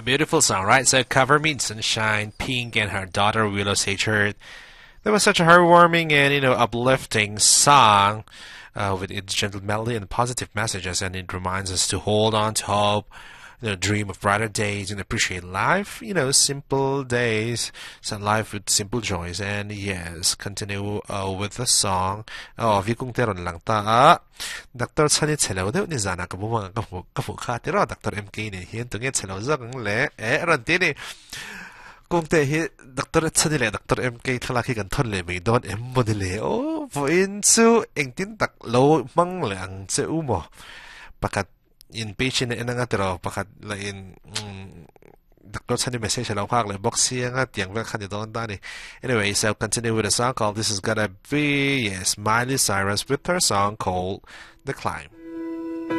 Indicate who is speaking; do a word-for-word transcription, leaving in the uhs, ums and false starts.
Speaker 1: A beautiful song, right? So Cover Me in Sunshine, Pink and her daughter Willow Sachert. That was such a heartwarming and, you know, uplifting song uh, with its gentle melody and positive messages, and it reminds us to hold on to hope, you know, dream of brighter days and appreciate life, you know, simple days, so life with simple joys. And yes, continue uh, with the song. Oh, vi kung teron lang ta. Doctor Chanit chelo de ni zana ka bumang ka fu ka fu kha tero Doctor M K ni hian tunge chelo zang le e ran ti ni kung te hi Doctor Chanit le Doctor M K thalaki kan thon le mi don em mo le o vo in su eng tin tak lo mang le ang che u mo pakat in page na ina nga tero pakat la in Doctor Sunny message hello phak le box here nga tiang vel khan don da ni. Anyway, so continue with a song called This Is Gonna Be, yes, Miley Cyrus with her song called The Climb.